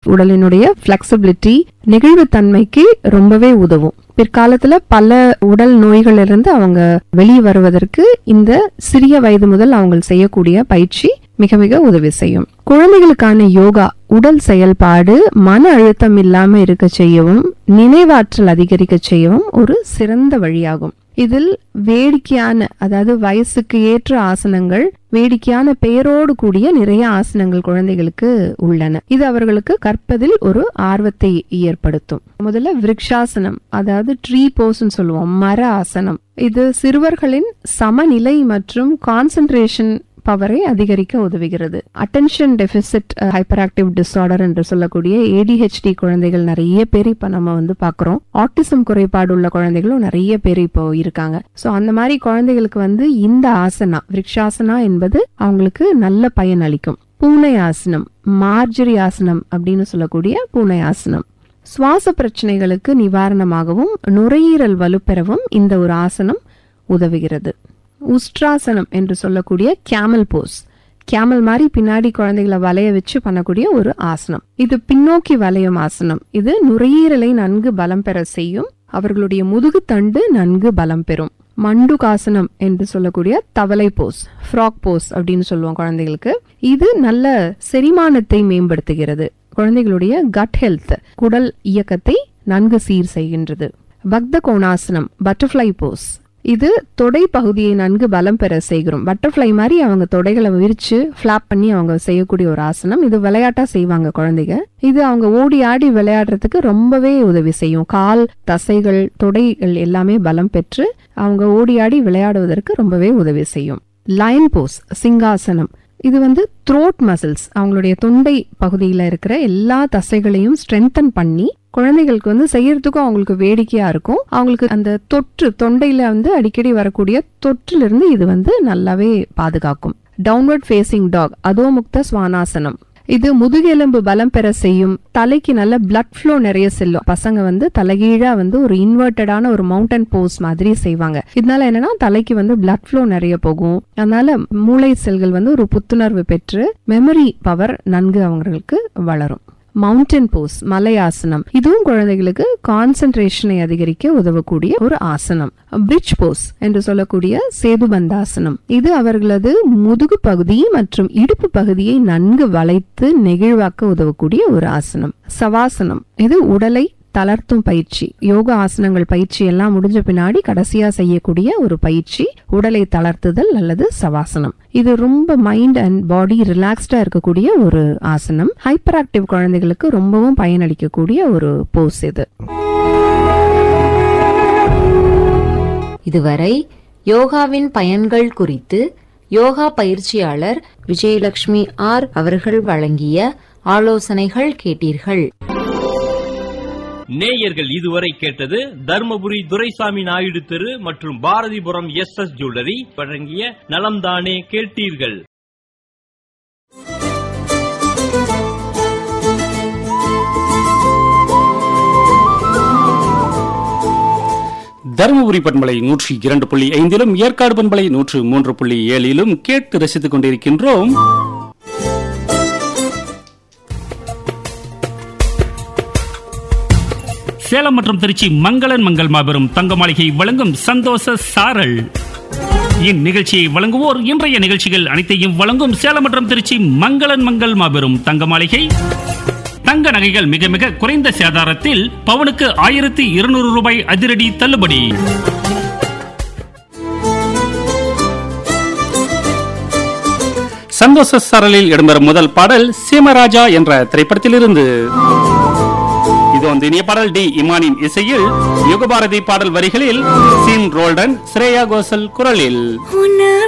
உடலினுடைய பிளெக்சிபிலிட்டி, நெகிழ்வுத்தன்மைக்கு ரொம்பவே உதவும். பிற்காலத்துல பல உடல் நோய்களிலிருந்து அவங்க வெளியே வருவதற்கு இந்த சிறிய வயது முதல் அவங்க செய்யக்கூடிய பயிற்சி மிக மிக உதவி செய்யும். குழந்தைகளுக்கான யோகா உடல் செயல்பாடு மன அழுத்தம் இல்லாம இருக்க செய்யவும், நினைவாற்றல் அதிகரிக்க செய்யவும் ஒரு சிறந்த வழியாகும். இதில் வேடிக்கையான, அதாவது வயசுக்கு ஏற்ற ஆசனங்கள், வேடிக்கையான பெயரோடு கூடிய நிறைய ஆசனங்கள் குழந்தைகளுக்கு உள்ளன. இது அவர்களுக்கு கற்பதில் ஒரு ஆர்வத்தை ஏற்படுத்தும். முதல்ல விருக்ஷாசனம், அதாவது ட்ரீ போஸ்ன்னு சொல்லுவோம், மர ஆசனம். இது சிறுவர்களின் சமநிலை மற்றும் கான்சென்ட்ரேஷன் பவரை அதிகரிக்க உதவுகிறது. Attention deficit hyper active disorder என்று சொல்லக்கூடிய ADHD குழந்தைகள் நிறைய பேர் இப்ப நம்ம பாக்குறோம். ஆட்டிசம் குறைபாடு உள்ள குழந்தைகளும் நிறைய பேர் இப்போ இருக்காங்க. சோ அந்த மாதிரி குழந்தைகளுக்கு இந்த ஆசனா, விருக்ஷாசனா என்பது அவங்களுக்கு நல்ல பயன் அளிக்கும். பூனை ஆசனம், மார்ஜரி ஆசனம் அப்படின்னு சொல்லக்கூடிய பூனை ஆசனம் சுவாச பிரச்சனைகளுக்கு நிவாரணமாகவும் நுரையீரல் வலுப்பெறவும் இந்த ஒரு ஆசனம் உதவுகிறது. உஸ்ட்ராசனம் என்று சொல்லக்கூடிய கேமல் போஸ், கேமல் மாதிரி பின்னாடி குழந்தைகளை வளைய வச்சு பண்ணக்கூடிய ஒரு ஆசனம். இது பின்னோக்கி வளையும் ஆசனம். இது நுரையீரலை நன்கு பலம் பெற செய்யும். அவர்களுடைய முதுகு தண்டு நன்கு பலம் பெறும். மண்டுகாசனம் என்று சொல்லக்கூடிய தவளை போஸ், ஃப்ராக் போஸ் அப்படின்னு சொல்லுவோம் குழந்தைகளுக்கு. இது நல்ல செரிமானத்தை மேம்படுத்துகிறது. குழந்தைகளுடைய கட் ஹெல்த், குடல் இயக்கத்தை நன்கு சீர் செய்கின்றது. பக்த கோணாசனம், பட்டர்ஃப்ளை போஸ். இது தொடை பகுதியை நன்கு பலம் பெற செய்கிறோம். பட்டர்ஃப்ளை மாதிரி அவங்க தொடைகளை விரிச்சு ஃபிளாப் பண்ணி அவங்க செய்யக்கூடிய ஒரு ஆசனம். இது விளையாட்டா செய்வாங்க குழந்தைங்க. இது அவங்க ஓடி ஆடி விளையாடுறதுக்கு ரொம்பவே உதவி செய்யும். கால் தசைகள், தொடைகள் எல்லாமே பலம் பெற்று அவங்க ஓடி ஆடி விளையாடுவதற்கு ரொம்பவே உதவி செய்யும். லயன் போஸ், சிங்காசனம். இது த்ரோட் மசில்ஸ், அவங்களுடைய தொண்டை பகுதியில இருக்கிற எல்லா தசைகளையும் ஸ்ட்ரென்தன் பண்ணி குழந்தைகளுக்கு செய்யறதுக்கும் அவங்களுக்கு வேடிக்கையா இருக்கும். அவங்களுக்கு அந்த தொற்று, தொண்டையில அடிக்கடி வரக்கூடிய தொற்றிலிருந்து இது நல்லாவே பாதுகாக்கும். Downward facing talk, அதோமுக்த ஸ்வானாசனம். இது முதுகெலும்பு பலம் பெற செய்யும். தலைக்கு நல்ல பிளட் ஃப்ளோ நிறைய செல்லும். பசங்க தலைகீழா ஒரு இன்வெர்டடான ஒரு மவுண்டன் போஸ் மாதிரி செய்வாங்க. இதனால என்னன்னா தலைக்கு பிளட் ஃப்ளோ நிறைய போகும். அதனால மூளை செல்கள் ஒரு புத்துணர்வு பெற்று மெமரி பவர் நன்கு அவங்களுக்கு வளரும். மவுண்டன் போஸ், மலையாசனம். இதுவும் குழந்தைகளுக்கு கான்சென்ட்ரேஷனை அதிகரிக்க உதவக்கூடிய ஒரு ஆசனம். பிரிட்ஜ் போஸ் என்று சொல்லக்கூடிய சேதுபந்தாசனம். இது அவர்களது முதுகு பகுதி மற்றும் இடுப்பு பகுதியை நன்கு வளைத்து நெகிழ்வாக்க உதவக்கூடிய ஒரு ஆசனம். சவாசனம், இது உடலை தளர்த்தும் பயிற்சி. யோகா ஆசனங்கள் பயிற்சி எல்லாம் முடிஞ்ச பின்னாடி கடைசியா செய்யக்கூடிய ஒரு பயிற்சி உடலை தளர்த்துதல் அல்லது சவாசனம். இது ரொம்ப மைண்ட் அண்ட் பாடி ரிலாக்ஸ்டா இருக்கக்கூடிய ஒரு ஆசனம். ஹைப்பர் ஆக்டிவ் குழந்தைகளுக்கு ரொம்பவும் பயனளிக்கக்கூடிய ஒரு போஸ் இது. இதுவரை யோகாவின் பயன்கள் குறித்து யோகா பயிற்சியாளர் விஜயலட்சுமி ஆர் அவர்கள் வழங்கிய ஆலோசனைகள் கேட்டீர்கள். நேயர்கள் இதுவரை கேட்டது தர்மபுரி துரைசாமி நாயுடு தெரு மற்றும் பாரதிபுரம் SS ஜுவல்லரி வழங்கிய நலம்தானே கேட்டீர்கள். தருமபுரி பண்பலை 102.5 ஏற்காடு பண்பலை 103.7 கேட்டு ரசித்துக் கொண்டிருக்கின்றோம். சேலம் மற்றும் திருச்சி மங்களன் மங்கள் மாபெரும் தங்க மாளிகை வழங்கும் சந்தோஷ சாரல். இந்நிகழ்ச்சியை வழங்குவோர் இன்றைய நிகழ்ச்சிகள் அனைத்தையும் வழங்கும் சேலம் மற்றும் திருச்சி மங்களன் மங்கள் மாபெரும் தங்க மாளிகை. தங்க நகைகள் மிக மிக குறைந்த சேதாரத்தில் பவுனுக்கு 1200 ரூபாய் அதிரடி தள்ளுபடி. சந்தோஷ சாரலில் இடம்பெறும் முதல் பாடல் சீமராஜா என்ற திரைப்படத்திலிருந்து. இது இனிய பாடல் டி இமானின் இசையில் யுகபாரதி பாடல் வரிகளில் சீன் ரோல்டன், ஸ்ரேயா கோஷல் குரலில்.